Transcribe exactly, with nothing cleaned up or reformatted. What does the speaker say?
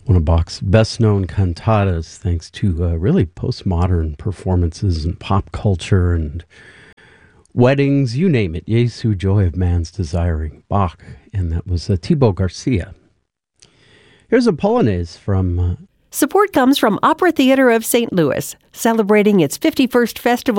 One of Bach's best-known cantatas, thanks to uh, really postmodern performances and pop culture and weddings, you name it. Jesu, joy of man's desiring. Bach, and that was uh, Thibaut Garcia. Here's a Polonaise from... Uh, Support comes from Opera Theater of Saint Louis, celebrating its fifty-first festival